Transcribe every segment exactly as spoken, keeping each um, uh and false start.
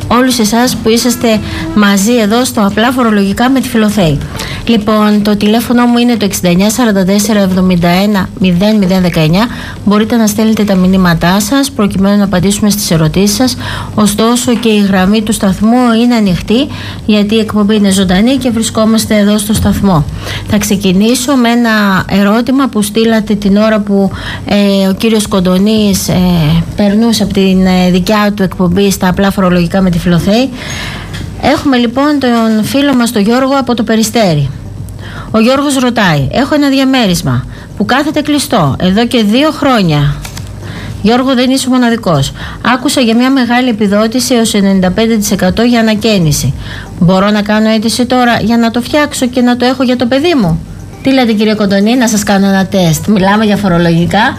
όλους εσάς που είσαστε μαζί εδώ στο Απλά Φορολογικά με τη Φιλοθέη. Λοιπόν, το τηλέφωνο μου είναι το εξήντα εννιά σαράντα τέσσερα εβδομήντα ένα μηδέν μηδέν δεκαεννιά. Μπορείτε να στέλνετε τα μηνύματά σας προκειμένου να απαντήσουμε στις ερωτήσεις σας. Ωστόσο και η γραμμή του σταθμού είναι ανοιχτή, γιατί η εκπομπή είναι ζωντανή και βρισκόμαστε εδώ στο σταθμό. Θα ξεκινήσω με ένα ερώτημα που στείλατε την ώρα που ε, ο κύριος Κοντονής ε, περνούσε από την ε, δικιά του εκπομπή στα Απλά Φορολογικά με τη Φιλοθέη. Έχουμε λοιπόν τον φίλο μας τον Γιώργο από το Περιστέρι. Ο Γιώργος ρωτάει: έχω ένα διαμέρισμα που κάθεται κλειστό εδώ και δύο χρόνια. Γιώργο, δεν είσαι μοναδικός. Άκουσα για μια μεγάλη επιδότηση έως ενενήντα πέντε τοις εκατό για ανακαίνιση. Μπορώ να κάνω αίτηση τώρα για να το φτιάξω και να το έχω για το παιδί μου? Τι λέτε, κύριε Κοντονή, να σας κάνω ένα τεστ? Μιλάμε για φορολογικά.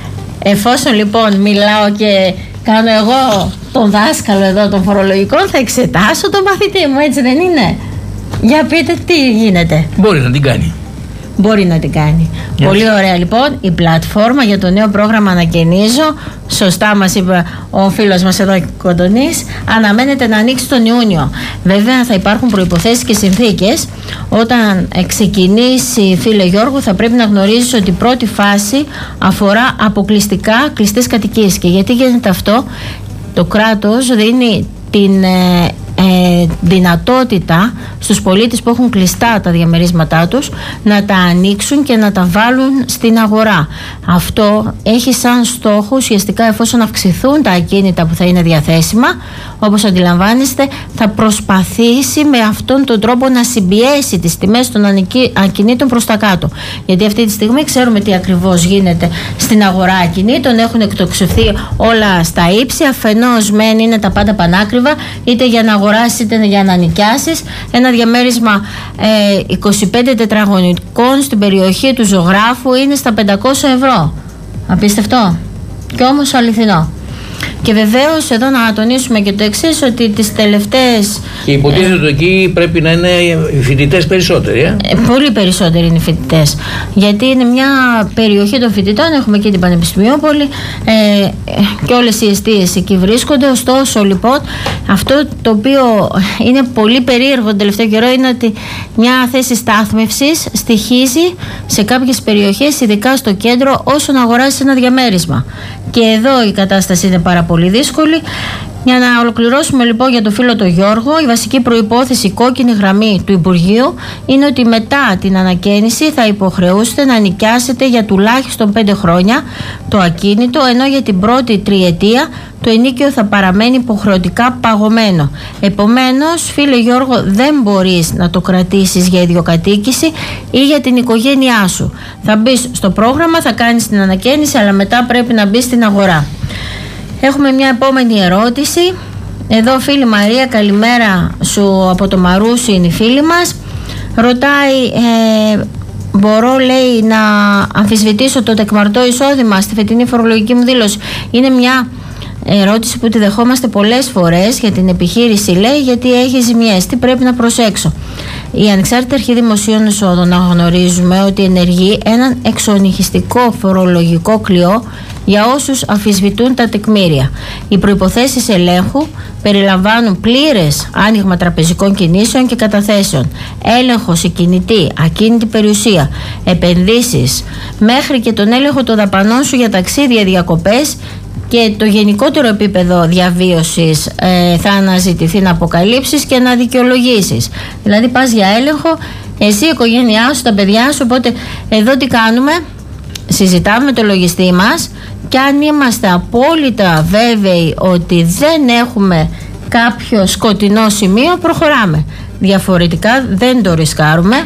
Εφόσον λοιπόν μιλάω και κάνω εγώ τον δάσκαλο εδώ των φορολογικών, θα εξετάσω τον μαθητή μου, έτσι δεν είναι? Για πείτε τι γίνεται. Μπορεί να την κάνει. Μπορεί να την κάνει. Yes. Πολύ ωραία λοιπόν η πλατφόρμα για το νέο πρόγραμμα Ανακαινίζω. Σωστά μας είπε ο φίλος μας εδώ Κοντονής. Αναμένεται να ανοίξει τον Ιούνιο. Βέβαια θα υπάρχουν προϋποθέσεις και συνθήκες. Όταν ξεκινήσει, φίλε Γιώργο, θα πρέπει να γνωρίζεις ότι η πρώτη φάση αφορά αποκλειστικά κλειστές κατοικίες. Και γιατί γίνεται αυτό? Το κράτος δίνει την ε, ε, δυνατότητα στους πολίτες που έχουν κλειστά τα διαμερίσματά τους να τα ανοίξουν και να τα βάλουν στην αγορά. Αυτό έχει σαν στόχο ουσιαστικά, εφόσον αυξηθούν τα ακίνητα που θα είναι διαθέσιμα, όπως αντιλαμβάνεστε, θα προσπαθήσει με αυτόν τον τρόπο να συμπιέσει τις τιμές των ακινήτων προς τα κάτω. Γιατί αυτή τη στιγμή ξέρουμε τι ακριβώς γίνεται στην αγορά ακινήτων. Έχουν εκτοξευθεί όλα στα ύψη. Αφενός μεν είναι τα πάντα πανάκριβα, είτε για να αγοράσεις είτε για να νοικιάσεις. Ένα διαμέρισμα ε, είκοσι πέντε τετραγωνικών στην περιοχή του Ζωγράφου είναι στα πεντακόσια ευρώ. Απίστευτο και όμως αληθινό. Και βεβαίως εδώ να τονίσουμε και το εξής, ότι τις τελευταίες... Και υποτίθεται ότι εκεί πρέπει να είναι οι φοιτητές περισσότεροι. Ε? Ε, πολύ περισσότεροι είναι οι φοιτητές. Γιατί είναι μια περιοχή των φοιτητών, έχουμε και την Πανεπιστημιόπολη ε, και όλες οι εστίες εκεί βρίσκονται. Ωστόσο λοιπόν, αυτό το οποίο είναι πολύ περίεργο τον τελευταίο καιρό είναι ότι μια θέση στάθμευσης στοιχίζει σε κάποιες περιοχές, ειδικά στο κέντρο, όσο να αγοράσεις ένα διαμέρισμα. Και εδώ η κατάσταση είναι πάρα πολύ δύσκολη. Για να ολοκληρώσουμε λοιπόν για το φίλο τον Γιώργο, η βασική προϋπόθεση, η κόκκινη γραμμή του Υπουργείου, είναι ότι μετά την ανακαίνιση θα υποχρεούσετε να νοικιάσετε για τουλάχιστον πέντε χρόνια το ακίνητο, ενώ για την πρώτη τριετία το ενίκιο θα παραμένει υποχρεωτικά παγωμένο. Επομένως, φίλε Γιώργο, δεν μπορείς να το κρατήσεις για ιδιοκατοίκηση ή για την οικογένειά σου. Θα μπεις στο πρόγραμμα, θα κάνεις την ανακαίνιση, αλλά μετά πρέπει να μπεις στην αγορά. Έχουμε μια επόμενη ερώτηση. Εδώ φίλη Μαρία, καλημέρα σου από το Μαρούσι, είναι η φίλη μας. Ρωτάει, ε, μπορώ λέει να αμφισβητήσω το τεκμαρτό εισόδημα στη φετινή φορολογική μου δήλωση? Είναι μια ερώτηση που τη δεχόμαστε πολλές φορές για την επιχείρηση, λέει, γιατί έχει ζημιές. Τι πρέπει να προσέξω? Η Ανεξάρτητη Αρχή Δημοσίων Εσόδων, να γνωρίζουμε ότι ενεργεί έναν εξονυχιστικό φορολογικό κλειό για όσους αμφισβητούν τα τεκμήρια. Οι προϋποθέσεις ελέγχου περιλαμβάνουν πλήρες άνοιγμα τραπεζικών κινήσεων και καταθέσεων, έλεγχο σε κινητή, ακίνητη περιουσία, επενδύσεις, μέχρι και τον έλεγχο των δαπανών σου για ταξίδια, διακοπές, και το γενικότερο επίπεδο διαβίωσης ε, θα αναζητηθεί να αποκαλύψεις και να δικαιολογήσεις. Δηλαδή πας για έλεγχο, εσύ, η οικογένειά σου, τα παιδιά σου. Οπότε εδώ τι κάνουμε? Συζητάμε με το λογιστή μας και αν είμαστε απόλυτα βέβαιοι ότι δεν έχουμε κάποιο σκοτεινό σημείο, προχωράμε. Διαφορετικά δεν το ρισκάρουμε,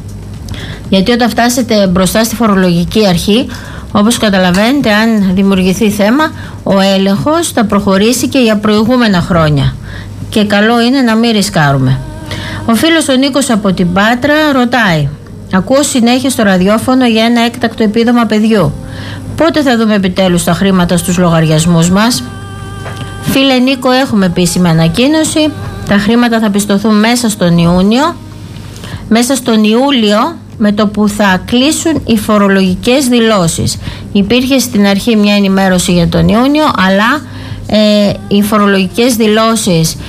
γιατί όταν φτάσετε μπροστά στη φορολογική αρχή, όπως καταλαβαίνετε, αν δημιουργηθεί θέμα, ο έλεγχος θα προχωρήσει και για προηγούμενα χρόνια. Και καλό είναι να μην ρισκάρουμε. Ο φίλος ο Νίκος από την Πάτρα ρωτάει: ακούω συνέχεια στο ραδιόφωνο για ένα έκτακτο επίδομα παιδιού. Πότε θα δούμε επιτέλους τα χρήματα στους λογαριασμούς μας? Φίλε Νίκο, έχουμε επίσημη ανακοίνωση. Τα χρήματα θα πιστωθούν μέσα στον Ιούνιο. Μέσα στον Ιούλιο, με το που θα κλείσουν οι φορολογικές δηλώσεις. Υπήρχε στην αρχή μια ενημέρωση για τον Ιούνιο, αλλά ε, οι φορολογικές δηλώσεις